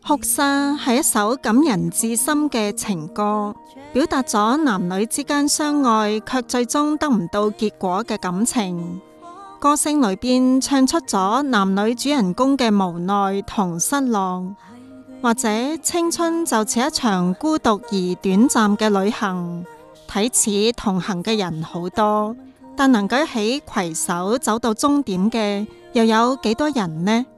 哭砂係一首感人至深嘅情歌，表達咗男女之間相愛卻最終得唔到結果嘅感情。歌聲裏邊唱出咗男女主人公嘅無奈同失落，或者青春就似一場孤獨而短暫嘅旅行，睇似同行嘅人好多，但能夠一起攜手走到終點嘅又有幾多人呢？